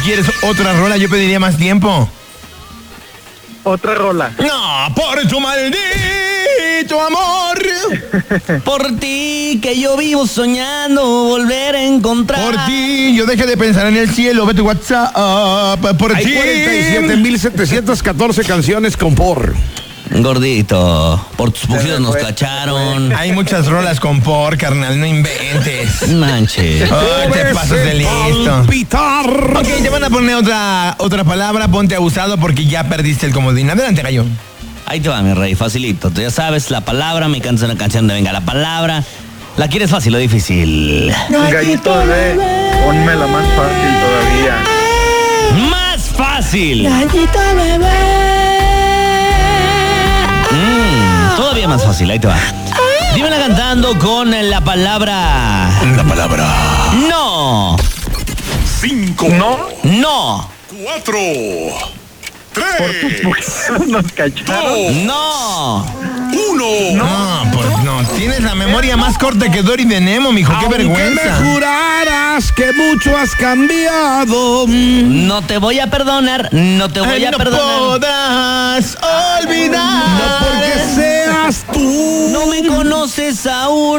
quieres otra rola, yo pediría más tiempo. Otra rola. No, por tu maldito amor. Por ti que yo vivo soñando volver a encontrar. Por ti, yo dejé de pensar en el cielo, ve tu WhatsApp. Por Hay ti. 47.714 canciones con por. Gordito, por tus pujidos nos cacharon. Hay muchas rolas con por, carnal, no inventes. Manches. Te pasas de listo. Palpitar. Ok, te van a poner otra palabra, ponte abusado porque ya perdiste el comodín. Adelante, gallo. Ahí te va, mi rey, facilito. Tú ya sabes, la palabra, mi canción, la canción de Venga la Palabra. ¿La quieres fácil o difícil? Gallito bebé, ponme la más fácil todavía. ¡Más fácil! Gallito bebé. Todavía más fácil, ahí te va. Dímela cantando con la palabra... La palabra. No. 5. No. 4. 3. Nos cacharon. No. 1. No, pues no. Tienes la memoria más corta que Dory de Nemo, mijo. ¡Qué vergüenza! Me juraras que mucho has cambiado. No te voy a perdonar. No te voy a no perdonar. podrás olvidar. No porque seas tú. No me conoces aún.